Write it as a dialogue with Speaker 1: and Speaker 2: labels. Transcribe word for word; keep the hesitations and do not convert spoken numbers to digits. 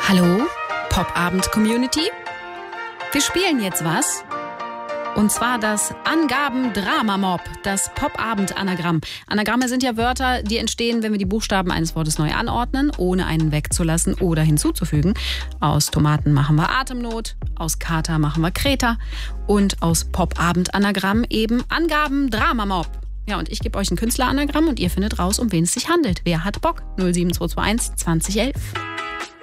Speaker 1: Hallo, Popabend-Community? Wir spielen jetzt was. Und zwar das Angaben-Drama-Mob, das Popabend-Anagramm. Anagramme sind ja Wörter, die entstehen, wenn wir die Buchstaben eines Wortes neu anordnen, ohne einen wegzulassen oder hinzuzufügen. Aus Tomaten machen wir Atemnot, aus Kater machen wir Kreta und aus Popabend-Anagramm eben Angaben-Drama-Mob. Ja, und ich gebe euch ein Künstler-Anagramm und ihr findet raus, um wen es sich handelt. Wer hat Bock? null sieben zwei zwei eins zwanzig elf.